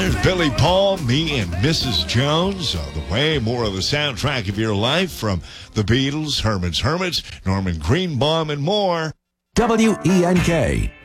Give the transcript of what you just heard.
There's Billy Paul, Me and Mrs. Jones. On the way, more of the soundtrack of your life from the Beatles, Herman's Hermits, Norman Greenbaum, and more. WENK.